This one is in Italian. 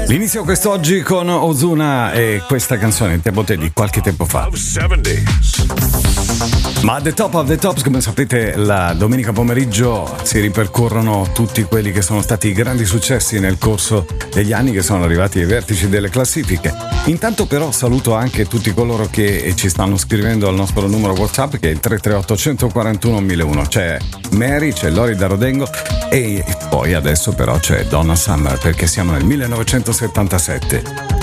L'inizio quest'oggi con Ozuna e questa canzone in tempo di qualche tempo fa. Ma a The Top of the Tops, come sapete, la domenica pomeriggio si ripercorrono tutti quelli che sono stati i grandi successi nel corso degli anni, che sono arrivati ai vertici delle classifiche. Intanto però saluto anche tutti coloro che ci stanno scrivendo al nostro numero WhatsApp, che è il 338 141 1001. C'è Mary, c'è Lori da Rodengo e poi adesso però c'è Donna Summer, perché siamo nel 1977.